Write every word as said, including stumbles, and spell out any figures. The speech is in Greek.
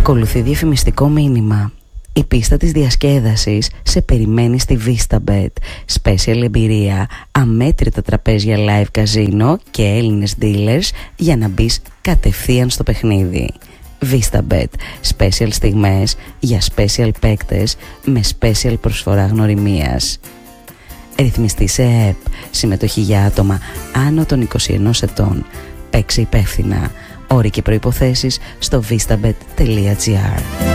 Ακολουθεί διαφημιστικό μήνυμα. Η πίστα της διασκέδασης σε περιμένει στη VistaBet. Special εμπειρία, αμέτρητα τραπέζια live καζίνο και Έλληνες dealers για να μπεις κατευθείαν στο παιχνίδι. VistaBet. Special στιγμές για special παίκτες με special προσφορά γνωριμίας. Ρυθμιστή σε ΕΕΠ. Συμμετοχή για άτομα άνω των είκοσι ενός ετών. Παίξε υπεύθυνα. Όροι και προϋποθέσεις στο vistabet τελεία gr.